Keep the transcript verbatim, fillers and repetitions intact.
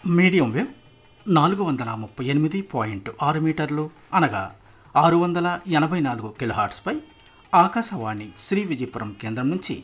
medium wave నాలుగు వందల ముప్పై ఎనిమిది పాయింట్ ఆరు మీటర్లు అనగా ఆరు వందల ఎనభై నాలుగు కిలోహార్ట్స్పై ఆకాశవాణి శ్రీ విజయపురం కేంద్రం నుంచి